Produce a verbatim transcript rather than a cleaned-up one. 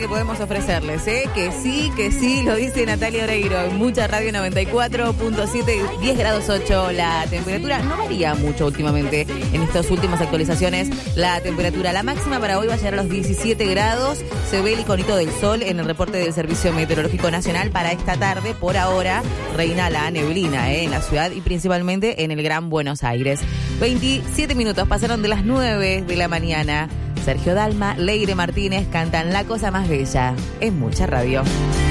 que podemos ofrecerles, ¿eh? Que sí, que sí, lo dice Natalia Oreiro. En Mucha Radio noventa y cuatro punto siete, diez grados ocho la temperatura. No varía mucho últimamente en estas últimas actualizaciones la temperatura. La máxima para hoy va a llegar a los diecisiete grados. Se ve el iconito del sol en el reporte del Servicio Meteorológico Nacional para esta tarde. Por ahora reina la neblina, ¿eh? En la ciudad y principalmente en el Gran Buenos Aires. veintisiete minutos pasaron de las nueve de la mañana. Sergio Dalma, Leire Martínez cantan La Cosa Más Bella en Mucha Radio.